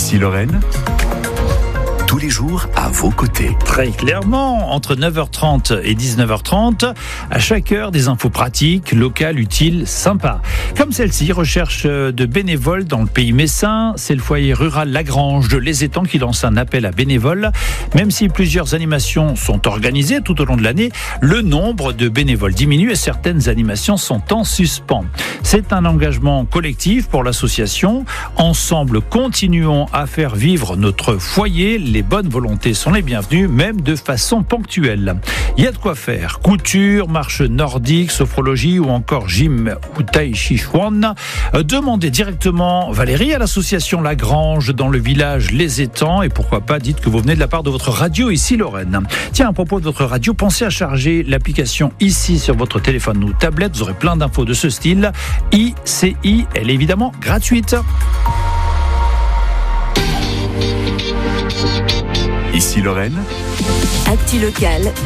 Ici Lorraine, tous les jours à vos côtés. Très clairement, entre 9h30 et 19h30, à chaque heure, des infos pratiques, locales, utiles, sympas. Comme celle-ci, recherche de bénévoles dans le pays messin. C'est le foyer rural Lagrange de Les Étangs qui lance un appel à bénévoles. Même si plusieurs animations sont organisées tout au long de l'année, le nombre de bénévoles diminue et certaines animations sont en suspens. C'est un engagement collectif pour l'association. Ensemble, continuons à faire vivre notre foyer. Les bonnes volontés sont les bienvenues, même de façon ponctuelle. Il y a de quoi faire. Couture, marche nordique, sophrologie ou encore gym ou tai chi chuan. Demandez directement Valérie à l'association Lagrange dans le village Les Étangs et pourquoi pas dites que vous venez de la part de votre radio Ici Lorraine. Tiens, à propos de votre radio, pensez à charger l'application Ici sur votre téléphone ou tablette. Vous aurez plein d'infos de ce style. ICI, elle est évidemment gratuite. Ici Lorraine, Actu locale